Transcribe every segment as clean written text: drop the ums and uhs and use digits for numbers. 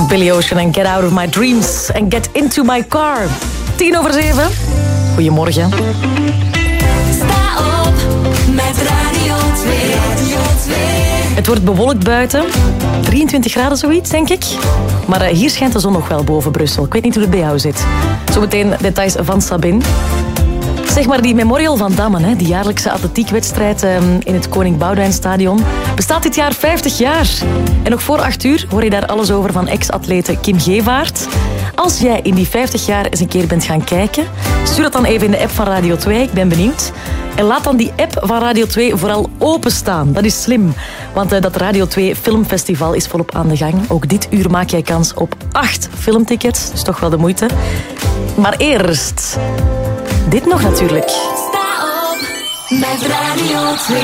Billy Ocean en Get Out of My Dreams and Get Into My Car. 7:10. Goedemorgen. Sta op met Radio 2. Het wordt bewolkt buiten. 23 graden zoiets, denk ik. Maar hier schijnt de zon nog wel boven Brussel. Ik weet niet hoe het bij jou zit. Zometeen details van Sabine. Zeg maar, die Memorial van Damme, hè, die jaarlijkse atletiekwedstrijd in het Koning Boudewijnstadion, bestaat dit jaar 50 jaar. En nog voor 8:00 hoor je daar alles over van ex-atlete Kim Gevaert. Als jij in die 50 jaar eens een keer bent gaan kijken, stuur dat dan even in de app van Radio 2. Ik ben benieuwd. En laat dan die app van Radio 2 vooral openstaan. Dat is slim. Want dat Radio 2 Filmfestival is volop aan de gang. Ook dit uur maak jij kans op 8 filmtickets. Dus toch wel de moeite. Maar eerst dit nog natuurlijk. Sta op met Radio 2.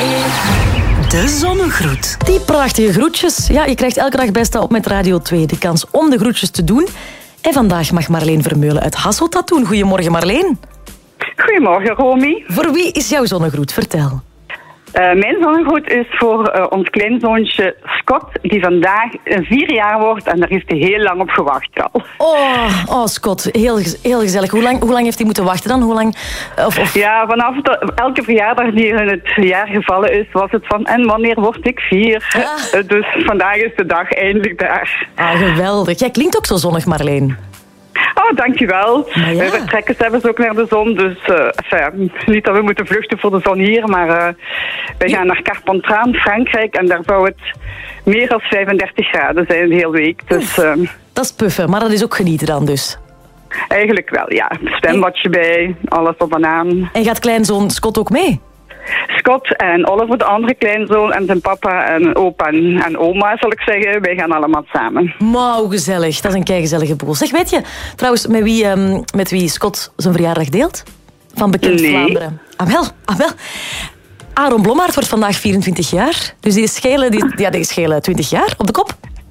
De zonnegroet. Die prachtige groetjes. Ja, je krijgt elke dag best op met Radio 2 de kans om de groetjes te doen. En vandaag mag Marleen Vermeulen uit Hasselt dat doen. Goedemorgen, Marleen. Goedemorgen, Romy. Voor wie is jouw zonnegroet? Vertel. Mijn zonnegroet is voor ons kleinzoontje Scott, die vandaag 4 jaar wordt en daar heeft hij heel lang op gewacht al. Oh Scott, heel gezellig. Hoe lang heeft hij moeten wachten dan? Hoe lang? Ja, vanaf elke verjaardag die in het jaar gevallen is, was het van en wanneer word ik 4? Ja. Dus vandaag is de dag eindelijk daar. Ah, geweldig. Jij klinkt ook zo zonnig, Marleen. Oh, dankjewel. Ja. Wij vertrekken zelfs ook naar de zon, dus niet dat we moeten vluchten voor de zon hier, maar wij gaan naar Carpentras, Frankrijk, en daar zou het meer dan 35 graden zijn de hele week. Dus, dat is puffen, maar dat is ook genieten dan dus. Eigenlijk wel, ja. Zwembadje bij, alles op en aan. En gaat kleinzoon Scott ook mee? Scott en Oliver, de andere kleinzoon, en zijn papa en opa en oma, zal ik zeggen. Wij gaan allemaal samen. Mauw, gezellig. Dat is een keigezellige boel. Zeg, weet je trouwens met wie Scott zijn verjaardag deelt? Van bekend Vlaanderen. Ah wel. Aaron Blommaert wordt vandaag 24 jaar. Dus die schelen 20 jaar op de kop.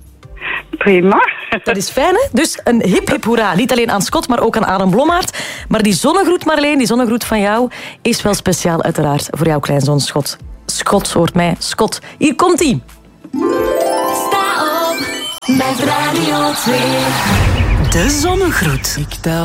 Prima. Dat is fijn, hè? Dus een hip hoera. Niet alleen aan Scott, maar ook aan Aaron Blommaert. Maar die zonnegroet, Marleen, die zonnegroet van jou, is wel speciaal uiteraard voor jouw kleinzoon Scott. Scott hoort mij. Scott. Hier komt-ie. Sta op met Radio 2. De zonnegroet. Ik tel